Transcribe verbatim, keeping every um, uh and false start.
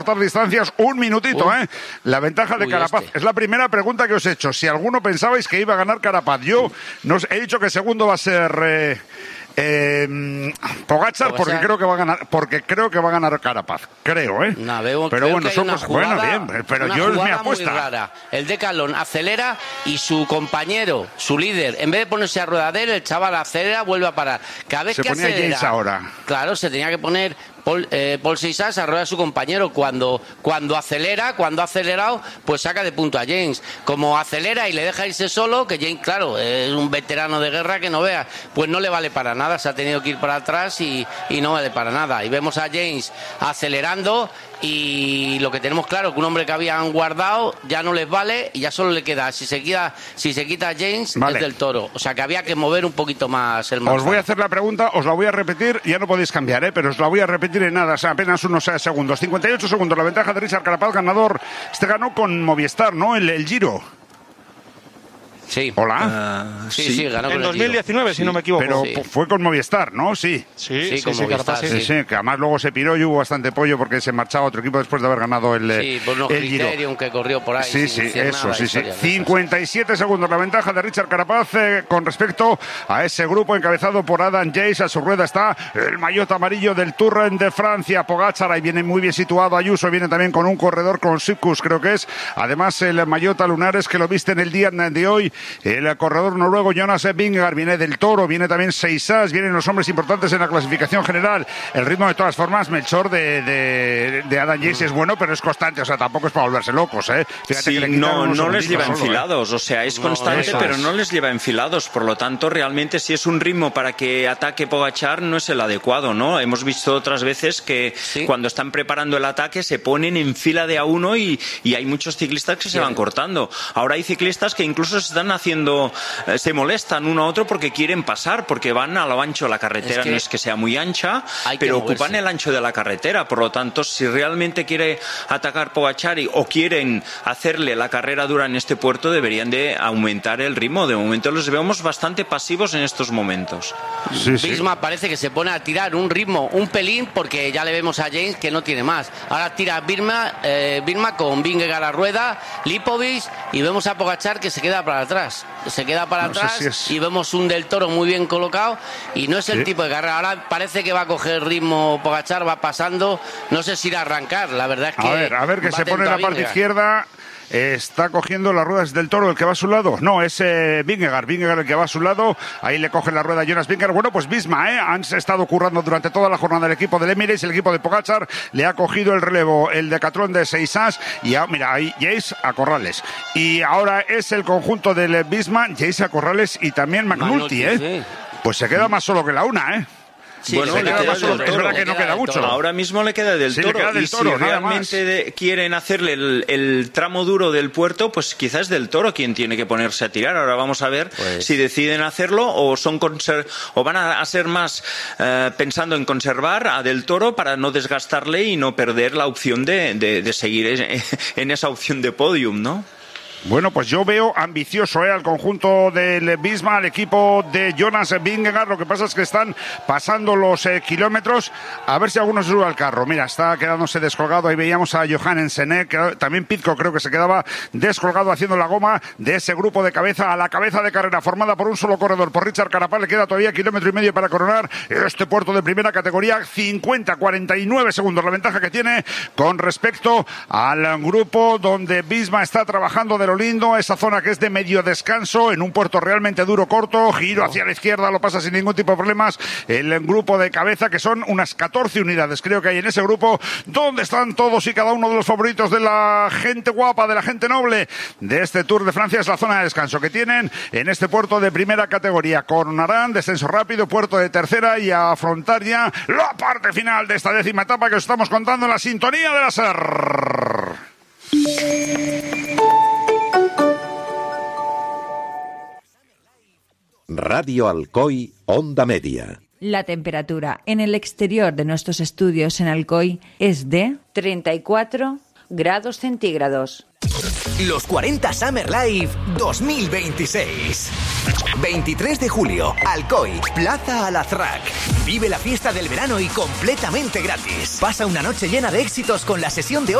distancias, un minutito, uh, ¿eh? La ventaja de Carapaz. Este. Es la primera pregunta que os he hecho. Si alguno pensabais que iba a ganar Carapaz, yo nos he dicho que segundo va a ser eh, eh, Pogačar, porque creo que va a ganar, porque creo que va a ganar Carapaz. Creo, ¿eh? No, veo, pero veo bueno, que somos jugada, bueno, bien, pero una yo es mi jugada apuesta. Muy rara. El Decathlon acelera y su compañero, su líder, en vez de ponerse a rueda de él, el chaval acelera, vuelve a parar. Cada vez se que ponía acelera, James ahora. Claro, se tenía que poner Paul, eh, Paul Seixas a rueda a su compañero. Cuando, cuando acelera, cuando ha acelerado, pues saca de punto a James. Como acelera y le deja irse solo, que James, claro, es un veterano de guerra que no vea, pues no le vale para nada, se ha tenido que ir para atrás y, y no vale para nada. Y vemos a James acelerando y lo que tenemos claro que un hombre que habían guardado ya no les vale y ya solo le queda, si se quita, si se quita James, vale, es del Toro. O sea que había que mover un poquito más el margen. Os voy a hacer la pregunta, os la voy a repetir, ya no podéis cambiar, ¿eh? Pero os la voy a repetir en nada, o sea, apenas unos segundos. cincuenta y ocho segundos, la ventaja de Richard Carapaz, ganador. Este ganó con Movistar, ¿no? El, el Giro. Sí. Hola. Uh, sí, sí, sí, ganó en con dos mil diecinueve, sí, si no me equivoco. Pero sí. fue con Movistar, ¿no? Sí. Sí, sí, sí, con sí, Movistar, sí, sí, sí, que además luego se piró y hubo bastante pollo porque se marchaba a otro equipo después de haber ganado el Giro. Sí, por unos criterios que corrió por ahí. Sí, sí, eso, nada, sí, sí. historias, cincuenta y siete segundos la ventaja de Richard Carapaz eh, con respecto a ese grupo encabezado por Adam Yates. A su rueda está el maillot amarillo del Tour de Francia. Pogačar, ahí viene muy bien situado. Ayuso viene también con un corredor con Sipkus, creo que es. Además, el maillot a lunares que lo viste en el día de hoy. El corredor noruego Jonas Vingegaard, viene del Toro, viene también Seixas, vienen los hombres importantes en la clasificación general. El ritmo, de todas formas, Melchor, de, de, de Adam Yates es bueno, pero es constante, o sea, tampoco es para volverse locos, ¿eh? Fíjate sí, que le no, no les lleva solo, enfilados, ¿eh? O sea, es no, constante, pero es. no les lleva enfilados. Por lo tanto, realmente, si es un ritmo para que ataque Pogačar, no es el adecuado, ¿no? Hemos visto otras veces que sí, cuando están preparando el ataque se ponen en fila de a uno y, y hay muchos ciclistas que sí, se van cortando. Ahora hay ciclistas que incluso se están haciendo, eh, se molestan uno a otro porque quieren pasar, porque van a lo ancho. La carretera es que no es que sea muy ancha, pero ocupan el ancho de la carretera. Por lo tanto, si realmente quiere atacar Pogačar o quieren hacerle la carrera dura en este puerto, deberían de aumentar el ritmo. De momento los vemos bastante pasivos en estos momentos. Sí, sí. Visma parece que se pone a tirar un ritmo, un pelín, porque ya le vemos a James que no tiene más. Ahora tira Visma, eh, Visma con Vingegaard a rueda, Lipovic, y vemos a Pogačar que se queda para atrás. Se queda para no atrás sé si es... y vemos un del Toro muy bien colocado y no es el sí. tipo de carrera. Ahora parece que va a coger ritmo Pogačar, va pasando, no sé si irá a arrancar, la verdad es que... A ver, a ver, que se pone en la parte izquierda... Está cogiendo las ruedas del Toro, el que va a su lado. No, es eh, Vingegaard, Vingegaard el que va a su lado. Ahí le coge la rueda a Jonas Vingegaard. Bueno, pues Visma, ¿eh? Han estado currando durante toda la jornada el equipo del Emirates, el equipo de Pogačar. Le ha cogido el relevo, el Decathlon de Seixas. Y a, mira, ahí Jace a Corrales. Y ahora es el conjunto del Visma, Jace a Corrales y también McNulty, ¿eh? Sí. Pues se queda más solo que la una, ¿eh? Sí, bueno, le queda del Toro. Es verdad que no queda mucho. Ahora mismo le queda del sí, Toro. Queda del y toro, si realmente de, quieren hacerle el, el tramo duro del puerto, pues quizás es del Toro quien tiene que ponerse a tirar. Ahora vamos a ver pues... si deciden hacerlo o son conser- o van a, a ser más eh, pensando en conservar a del Toro para no desgastarle y no perder la opción de, de, de seguir en esa opción de podium, ¿no? Bueno, pues yo veo ambicioso ¿eh? al conjunto del Visma, al equipo de Jonas Vingegaard. Lo que pasa es que están pasando los eh, kilómetros. A ver si alguno se sube al carro. Mira, está quedándose descolgado. Ahí veíamos a Johansen, ¿eh? que también Pitcock creo que se quedaba descolgado haciendo la goma de ese grupo de cabeza a la cabeza de carrera formada por un solo corredor, por Richard Carapaz. Le queda todavía kilómetro y medio para coronar este puerto de primera categoría. cincuenta cuarenta y nueve segundos la ventaja que tiene con respecto al grupo donde Visma está trabajando de lindo, esa zona que es de medio descanso en un puerto realmente duro, corto, giro hacia la izquierda, lo pasa sin ningún tipo de problemas el grupo de cabeza, que son unas catorce unidades creo que hay en ese grupo, donde están todos y cada uno de los favoritos de la gente guapa, de la gente noble de este Tour de Francia. Es la zona de descanso que tienen en este puerto de primera categoría. Coronarán, descenso rápido, puerto de tercera y a afrontar ya la parte final de esta décima etapa que os estamos contando en la sintonía de la S E R. Radio Alcoy, Onda Media. La temperatura en el exterior de nuestros estudios en Alcoy es de treinta y cuatro grados centígrados. Los cuarenta Summer Live dos mil veintiséis. veintitrés de julio, Alcoy, Plaza Alazraq. Vive la fiesta del verano y completamente gratis. Pasa una noche llena de éxitos con la sesión de